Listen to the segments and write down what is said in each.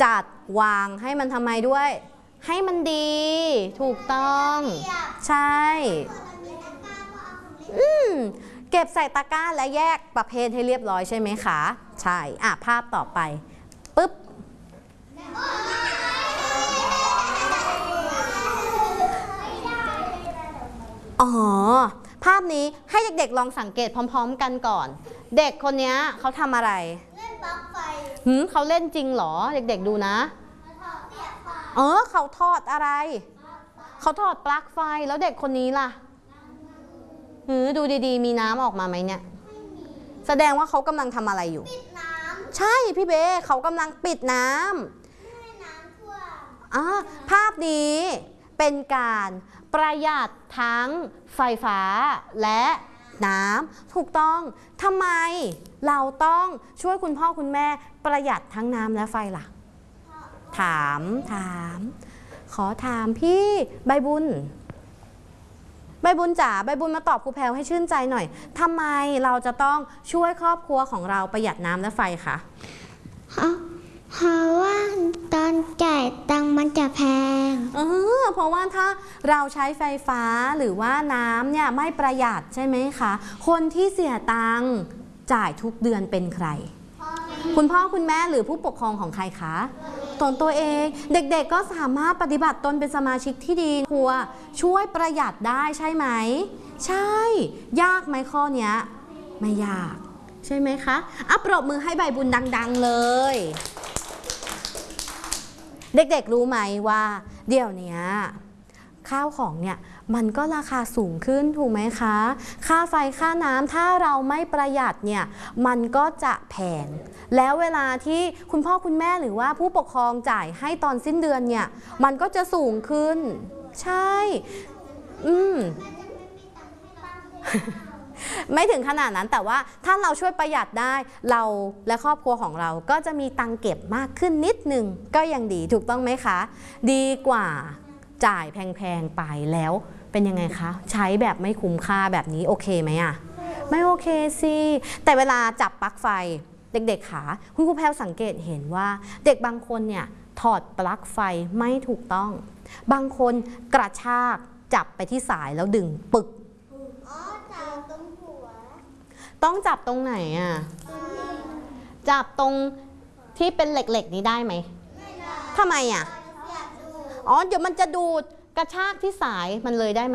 จัดวางให้มันทำไมด้วยให้มันดีถูกต้องใช่เก็บใส่ตะกร้าและแยกประเภทให้เรียบร้อยใช่ไหมคะใช่ภาพต่อไปปึ๊บภาพนี้ให้เด็กๆลองสังเกตพร้อมๆกันก่อนเด็กคนนี้เขาทำอะไรเล่นปลั๊กไฟเขาเล่นจริงเหรอเด็กๆดูนะเขาทอดอะไรเขาทอดปลั๊กไฟแล้วเด็กคนนี้ล่ะดูดีๆมีน้ำออกมาไหมเนี่ยแสดงว่าเขากำลังทำอะไรอยู่ปิดน้ำใช่พี่เบเขากำลังปิดน้ำภาพนี้เป็นการประหยัดทั้งไฟฟ้าและน้ำถูกต้องทำไมเราต้องช่วยคุณพ่อคุณแม่ประหยัดทั้งน้ำและไฟล่ะถามขอถามพี่ใบบุญจ๋าใบบุญมาตอบครูแพรวให้ชื่นใจหน่อยทำไมเราจะต้องช่วยครอบครัวของเราประหยัดน้ำและไฟคะเพราะว่าตอนจ่ายตังค์มันจะแพงเพราะว่าถ้าเราใช้ไฟฟ้าหรือว่าน้ำเนี่ยไม่ประหยัดใช่ไหมคะคนที่เสียตังค์จ่ายทุกเดือนเป็นใครคุณพ่อคุณแม่หรือผู้ปกครองของใครคะตัวเองเด็กๆก็สามารถปฏิบัติตนเป็นสมาชิกที่ดีครัวช่วยประหยัดได้ใช่ไหมใช่ยากไหมข้อเนี้ยไม่ยากใช่ไหมคะปรบมือให้ใบบุญดังๆเลยเด็กๆรู้ไหมว่าเดี๋ยวนี้ข้าวของเนี่ยมันก็ราคาสูงขึ้นถูกไหมคะค่าไฟค่าน้ำถ้าเราไม่ประหยัดเนี่ยมันก็จะแพงแล้วเวลาที่คุณพ่อคุณแม่หรือว่าผู้ปกครองจ่ายให้ตอนสิ้นเดือนเนี่ยมันก็จะสูงขึ้นใช่ไม่ถึงขนาดนั้นแต่ว่าถ้าเราช่วยประหยัดได้เราและครอบครัวของเราก็จะมีตังเก็บมากขึ้นนิดนึงก็ยังดีถูกต้องไหมคะดีกว่าจ่ายแพงๆไปแล้วเป็นยังไงคะใช้แบบไม่คุ้มค่าแบบนี้โอเคไหมไม่โอเคสิแต่เวลาจับปลั๊กไฟเด็กๆค่ะคุณครูแพรวสังเกตเห็นว่าเด็กบางคนเนี่ยถอดปลั๊กไฟไม่ถูกต้องบางคนกระชากจับไปที่สายแล้วดึงปึกต้องจับตรงไหนจับตรงที่เป็นเหล็กๆนี้ได้ไหมทำไมเดี๋ยวมันจะดูดกระชากที่สายมันเลยได้ไหม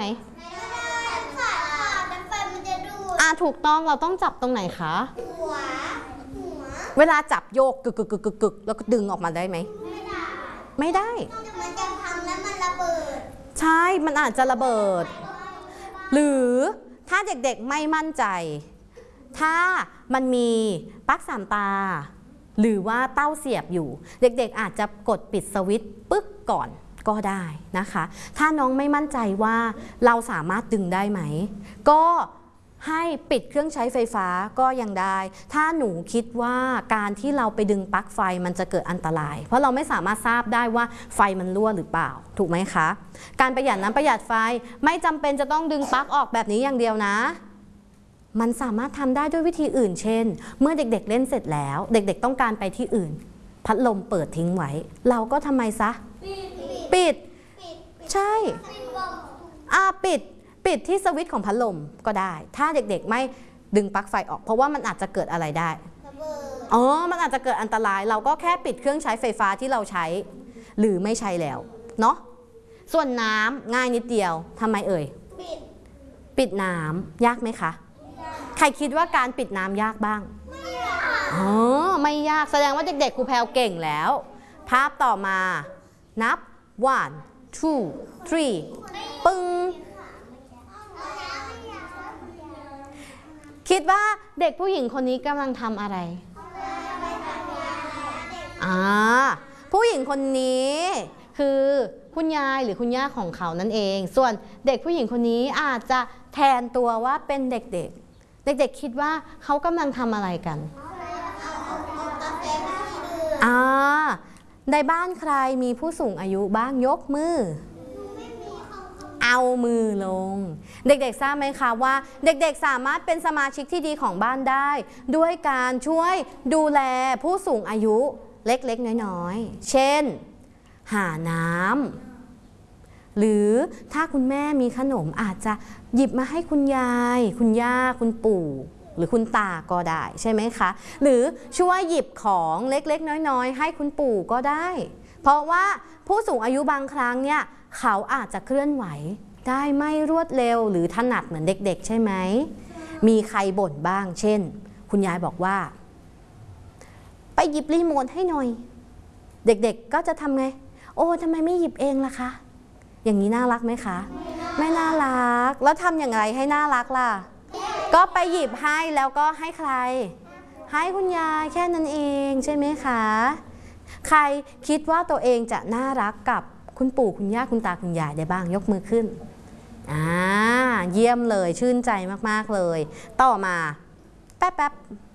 ถูกต้องเราต้องจับตรงไหนคะหัวเวลาจับโยกกึกแล้วก็ดึงออกมาได้ไหมไม่ได้มันจะพังแล้วมันระเบิดใช่มันอาจจะระเบิดหรือถ้าเด็กๆไม่มั่นใจถ้ามันมีปลั๊ก3 ตาหรือว่าเต้าเสียบอยู่เด็กๆอาจจะกดปิดสวิตช์ปึ๊กก่อนก็ได้นะคะถ้าน้องไม่มั่นใจว่าเราสามารถดึงได้ไหมก็ให้ปิดเครื่องใช้ไฟฟ้าก็ยังได้ถ้าหนูคิดว่าการที่เราไปดึงปลั๊กไฟมันจะเกิดอันตรายเพราะเราไม่สามารถทราบได้ว่าไฟมันรั่วหรือเปล่าถูกไหมคะการประหยัดน้ำประหยัดไฟไม่จำเป็นจะต้องดึงปลั๊กออกแบบนี้อย่างเดียวนะมันสามารถทำได้ด้วยวิธีอื่นเช่นเมื่อเด็กๆเล่นเสร็จแล้วเด็กๆต้องการไปที่อื่นพัดลมเปิดทิ้งไว้เราก็ทำไมซะปิดใช่ปิดที่สวิตช์ของพัดลมก็ได้ถ้าเด็กๆไม่ดึงปลั๊กไฟออกเพราะว่ามันอาจจะเกิดอะไรได้มันอาจจะเกิดอันตรายเราก็แค่ปิดเครื่องใช้ไฟฟ้าที่เราใช้หรือไม่ใช้แล้วเนาะส่วนน้ำง่ายนิดเดียวทำไมเอ่ยปิดน้ำยากไหมคะใครคิดว่าการปิดน้ำยากบ้างไม่ยากแสดงว่าเด็กๆครูแพรวเก่งแล้วภาพต่อมานับ 1 2 3 ปึ้งคิดว่าเด็กผู้หญิงคนนี้กำลังทำอะไรผู้หญิงคนนี้คือคุณยายหรือคุณย่าของเขานั่นเองส่วนเด็กผู้หญิงคนนี้อาจจะแทนตัวว่าเป็นเด็กๆคิดว่าเขากำลังทำอะไรกันในบ้านใครมีผู้สูงอายุบ้างยกมือเอามือลงเด็กๆทราบไหมคะว่าเด็กๆสามารถเป็นสมาชิกที่ดีของบ้านได้ด้วยการช่วยดูแลผู้สูงอายุเล็กๆน้อยๆเช่นหาน้ำหรือถ้าคุณแม่มีขนมอาจจะหยิบมาให้คุณยายคุณย่าคุณปู่หรือคุณตาก็ได้ใช่ไหมคะหรือช่วยหยิบของเล็กๆน้อยๆให้คุณปู่ก็ได้เพราะว่าผู้สูงอายุบางครั้งเนี่ยเขาอาจจะเคลื่อนไหวได้ไม่รวดเร็วหรือถนัดเหมือนเด็กๆใช่ไหมมีใครบ่นบ้างเช่นคุณยายบอกว่าไปหยิบรีโมทให้หน่อยเด็กๆก็จะทำไงโอ้ทำไมไม่หยิบเองล่ะคะอย่างนี้น่ารักไหมคะไม่น่ารักแล้วทำอย่างไรให้น่ารักล่ะก็ไปหยิบให้แล้วก็ให้ใครให้คุณยายแค่นั้นเองใช่ไหมคะใครคิดว่าตัวเองจะน่ารักกับคุณปู่คุณย่าคุณตาคุณยายได้บ้างยกมือขึ้นเยี่ยมเลยชื่นใจมากๆเลยต่อมาแป๊บ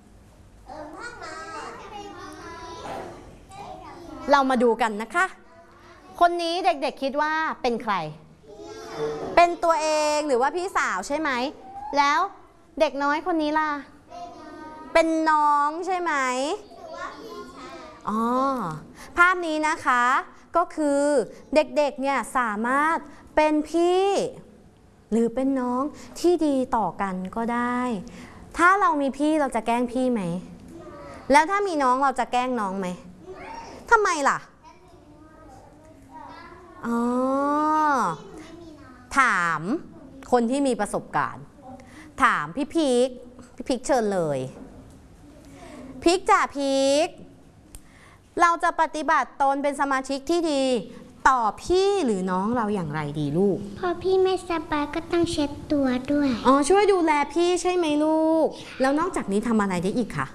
เรามาดูกันนะคะคนนี้เด็กๆคิดว่าเป็นใครเป็นตัวเองหรือว่าพี่สาวใช่ไหมแล้วเด็กน้อยคนนี้ล่ะเป็นน้องใช่ไหมอ๋อภาพนี้นะคะก็คือเด็กๆเนี่ยสามารถเป็นพี่หรือเป็นน้องที่ดีต่อกันก็ได้ถ้าเรามีพี่เราจะแกล้งพี่ไหมแล้วถ้ามีน้องเราจะแกล้งน้องไหมทำไมล่ะอ๋อถามคนที่มีประสบการณ์ถามพี่พีคเชิญเลยพีคจ่าพีคเราจะปฏิบัติตนเป็นสมาชิกที่ดีต่อพี่หรือน้องเราอย่างไรดีลูกพอพี่ไม่สบายก็ต้องเช็ดตัวด้วยอ๋อช่วยดูแลพี่ใช่ไหมลูกแล้วนอกจากนี้ทำอะไรได้อีกคะ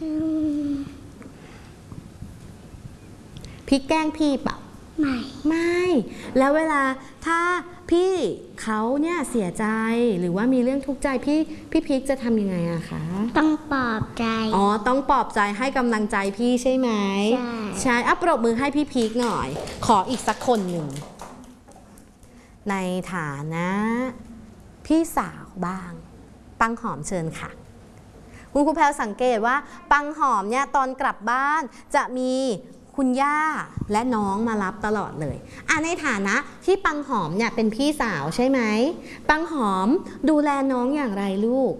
พี่แกล้งพี่เปล่าไม่แล้วเวลาถ้าพี่เขาเนี่ยเสียใจหรือว่ามีเรื่องทุกข์ใจพี่พีคจะทำยังไงอะคะต้องปลอบใจอ๋อต้องปลอบใจให้กำลังใจพี่ใช่ไหมใช่ปรบมือให้พี่พีคหน่อยขออีกสักคนหนึ่งในฐานะพี่สาวบ้างปังหอมเชิญค่ะคุณครูแพรสังเกตว่าปังหอมเนี่ยตอนกลับบ้านจะมีคุณย่าและน้องมารับตลอดเลยในฐานะที่ปังหอมเนี่ยเป็นพี่สาวใช่ไหมปังหอมดูแลน้องอย่างไรลูก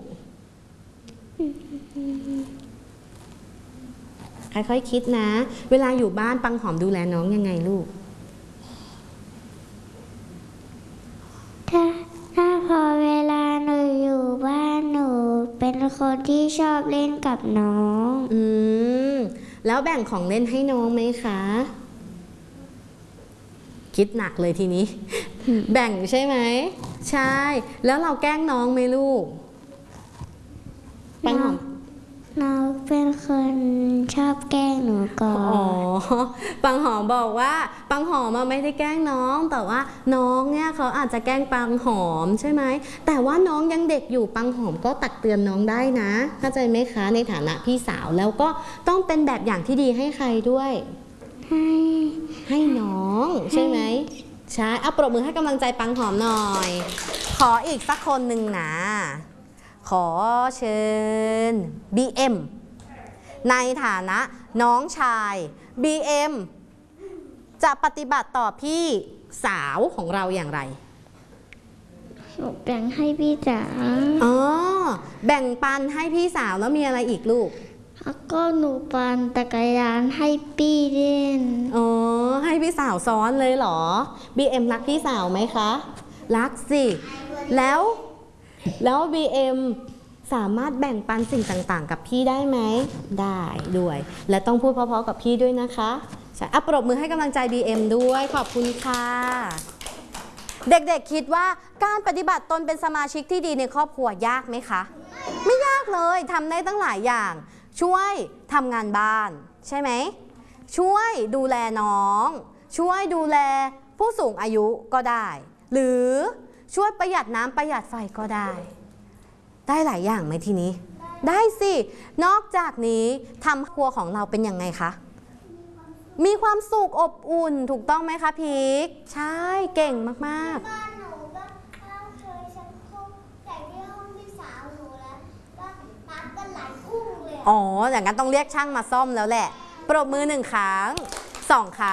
ค่อยๆคิดนะเวลาอยู่บ้านปังหอมดูแลน้องยังไงลูกถ้าพอเวลาหนูอยู่บ้านหนูเป็นคนที่ชอบเล่นกับน้องแล้วแบ่งของเล่นให้น้องไหมคะคิดหนักเลยทีนี้ แบ่งใช่ไหมใช่แล้วเราแกล้งน้องไหมลูกปังหอมน้องเป็นคนชอบแกล้งหนูก่อนปังหอมบอกว่าปังหอมไม่ได้แกล้งน้องแต่ว่าน้องเนี่ยเขาอาจจะแกล้งปังหอมใช่ไหมแต่ว่าน้องยังเด็กอยู่ปังหอมก็ตักเตือนน้องได้นะเข้าใจไหมคะในฐานะพี่สาวแล้วก็ต้องเป็นแบบอย่างที่ดีให้ใครด้วยให้น้องใช่ไหมใช่ปรบมือให้กำลังใจปังหอมหน่อยขออีกสักคนหนึ่งนะขอเชิญ BM ในฐานะน้องชาย BM จะปฏิบัติต่อพี่สาวของเราอย่างไรแบ่งให้พี่สาวแบ่งปันให้พี่สาวแล้วมีอะไรอีกลูกแล้วก็หนูปั่นจักรยานให้พี่เล่นให้พี่สาวซ้อนเลยเหรอ BM รักพี่สาวไหมคะรักสิแล้ว BM สามารถแบ่งปันสิ่งต่างๆกับพี่ได้ไหมได้ด้วยและต้องพูดเพราะๆกับพี่ด้วยนะคะใช่ปรบมือให้กำลังใจ BM ด้วยขอบคุณค่ะเด็กๆคิดว่าการปฏิบัติตนเป็นสมาชิกที่ดีในครอบครัวยากไหมคะไม่ยากเลยทำได้ตั้งหลายอย่างช่วยทำงานบ้านใช่ไหมช่วยดูแลน้องช่วยดูแลผู้สูงอายุก็ได้หรือช่วยประหยัดน้ำประหยัดไฟก็ได้หลายอย่างไหมทีนี้ได้สินอกจากนี้ทำครัวของเราเป็นยังไงคะมีความสุขอบอุ่นถูกต้องไหมคะพีคใช่เก่งมากๆบ้านหนูก็เคยชักโครกแต่ที่ห้องพี่สาวหนูแล้วก็น้ำก็ไหลพุ่งเลยอย่างนั้นต้องเรียกช่างมาซ่อมแล้วแหละปรบมือ1 ครั้ง 2 ครั้ง